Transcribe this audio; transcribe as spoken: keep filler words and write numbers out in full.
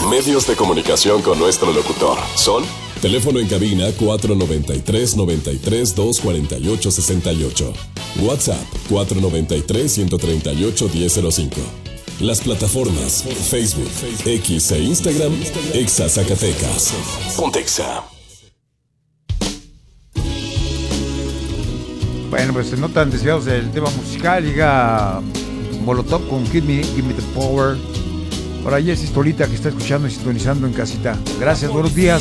Medios de comunicación con nuestro locutor son... Teléfono en cabina cuatro noventa y tres, noventa y tres, doscientos cuarenta y ocho, sesenta y ocho. WhatsApp cuatro noventa y tres, ciento treinta y ocho, diez cero cinco. Las plataformas Facebook, X e Instagram, Exa Zacatecas. Pontexa. Bueno, pues no tan desviados del tema musical, llega Molotov con Give Me, Give Me the Power. Por ahí es Histolita que está escuchando y sintonizando en casita. Gracias, buenos días.